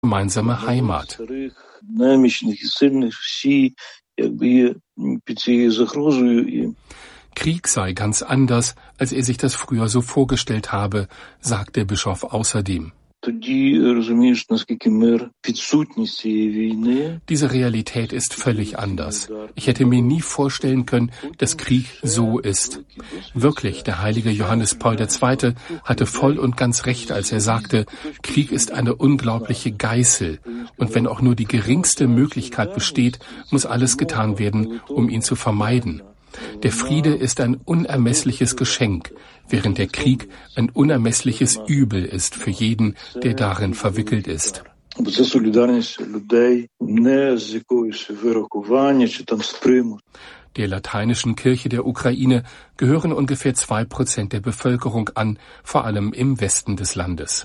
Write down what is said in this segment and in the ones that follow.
gemeinsame Heimat. Krieg sei ganz anders, als er sich das früher so vorgestellt habe, sagt der Bischof außerdem. Diese Realität ist völlig anders. Ich hätte mir nie vorstellen können, dass Krieg so ist. Wirklich, der heilige Johannes Paul II. Hatte voll und ganz recht, als er sagte, Krieg ist eine unglaubliche Geißel. Und wenn auch nur die geringste Möglichkeit besteht, muss alles getan werden, um ihn zu vermeiden. Der Friede ist ein unermessliches Geschenk, während der Krieg ein unermessliches Übel ist für jeden, der darin verwickelt ist. Der lateinischen Kirche der Ukraine gehören ungefähr 2% der Bevölkerung an, vor allem im Westen des Landes.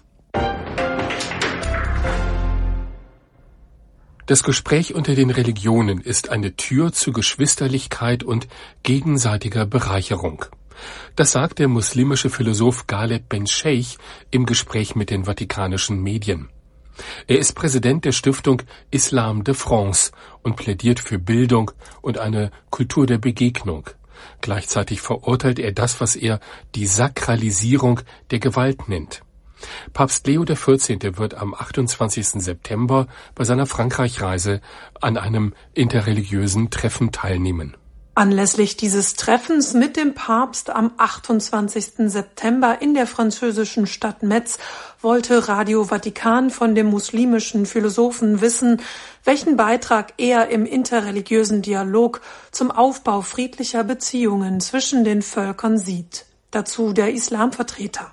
Das Gespräch unter den Religionen ist eine Tür zu Geschwisterlichkeit und gegenseitiger Bereicherung. Das sagt der muslimische Philosoph Ghaleb Ben-Sheikh im Gespräch mit den vatikanischen Medien. Er ist Präsident der Stiftung Islam de France und plädiert für Bildung und eine Kultur der Begegnung. Gleichzeitig verurteilt er das, was er die Sakralisierung der Gewalt nennt. Papst Leo XIV. Wird am 28. September bei seiner Frankreich-Reise an einem interreligiösen Treffen teilnehmen. Anlässlich dieses Treffens mit dem Papst am 28. September in der französischen Stadt Metz wollte Radio Vatikan von dem muslimischen Philosophen wissen, welchen Beitrag er im interreligiösen Dialog zum Aufbau friedlicher Beziehungen zwischen den Völkern sieht. Dazu der Islamvertreter.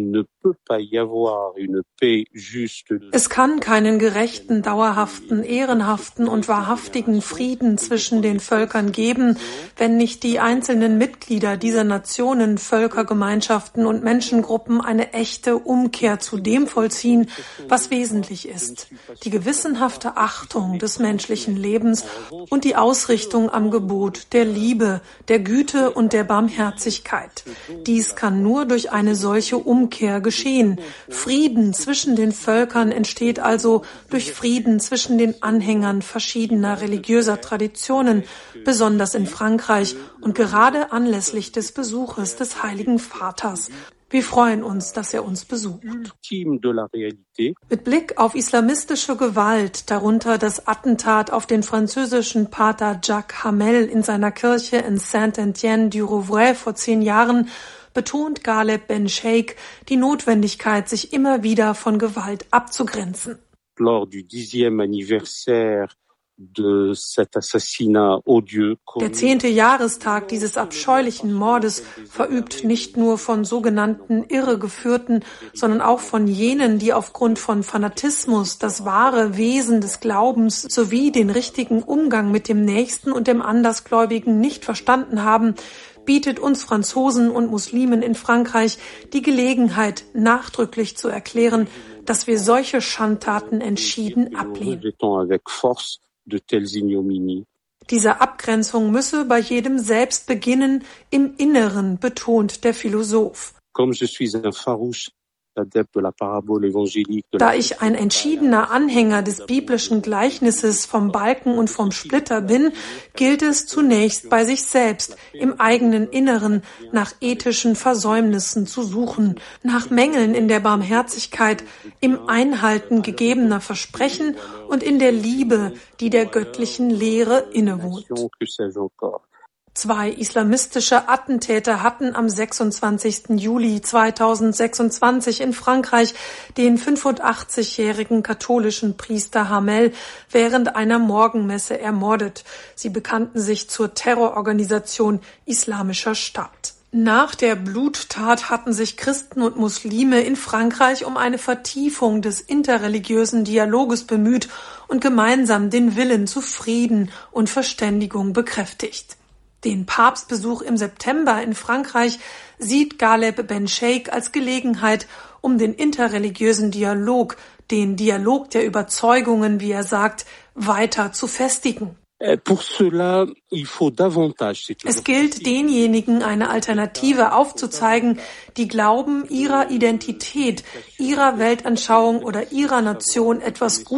Es kann keinen gerechten, dauerhaften, ehrenhaften und wahrhaftigen Frieden zwischen den Völkern geben, wenn nicht die einzelnen Mitglieder dieser Nationen, Völkergemeinschaften und Menschengruppen eine echte Umkehr zu dem vollziehen, was wesentlich ist. Die gewissenhafte Achtung des menschlichen Lebens und die Ausrichtung am Gebot der Liebe, der Güte und der Barmherzigkeit. Dies kann nur durch eine solche Umkehr geschehen. Frieden zwischen den Völkern entsteht also durch Frieden zwischen den Anhängern verschiedener religiöser Traditionen, besonders in Frankreich und gerade anlässlich des Besuches des Heiligen Vaters. Wir freuen uns, dass er uns besucht. Mit Blick auf islamistische Gewalt, darunter das Attentat auf den französischen Pater Jacques Hamel in seiner Kirche in Saint-Étienne-du-Rouvray vor 10 Jahren, betont Ghaleb Ben-Sheikh die Notwendigkeit, sich immer wieder von Gewalt abzugrenzen. Der 10. Jahrestag dieses abscheulichen Mordes verübt nicht nur von sogenannten Irregeführten, sondern auch von jenen, die aufgrund von Fanatismus das wahre Wesen des Glaubens sowie den richtigen Umgang mit dem Nächsten und dem Andersgläubigen nicht verstanden haben, bietet uns Franzosen und Muslimen in Frankreich die Gelegenheit, nachdrücklich zu erklären, dass wir solche Schandtaten entschieden ablehnen. Diese Abgrenzung müsse bei jedem selbst beginnen, im Inneren, betont der Philosoph. Da ich ein entschiedener Anhänger des biblischen Gleichnisses vom Balken und vom Splitter bin, gilt es zunächst bei sich selbst, im eigenen Inneren, nach ethischen Versäumnissen zu suchen, nach Mängeln in der Barmherzigkeit, im Einhalten gegebener Versprechen und in der Liebe, die der göttlichen Lehre innewohnt. 2 islamistische Attentäter hatten am 26. Juli 2026 in Frankreich den 85-jährigen katholischen Priester Hamel während einer Morgenmesse ermordet. Sie bekannten sich zur Terrororganisation Islamischer Staat. Nach der Bluttat hatten sich Christen und Muslime in Frankreich um eine Vertiefung des interreligiösen Dialoges bemüht und gemeinsam den Willen zu Frieden und Verständigung bekräftigt. Den Papstbesuch im September in Frankreich sieht Ghaleb Ben-Sheikh als Gelegenheit, um den interreligiösen Dialog, den Dialog der Überzeugungen, wie er sagt, weiter zu festigen. Es gilt, denjenigen eine Alternative aufzuzeigen, die glauben, ihrer Identität, ihrer Weltanschauung oder ihrer Nation etwas